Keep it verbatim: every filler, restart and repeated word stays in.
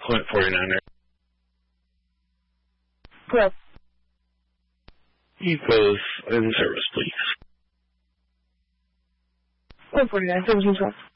Clint forty-niner. Correct. Equals in service, please. Clint forty-nine, service and truck.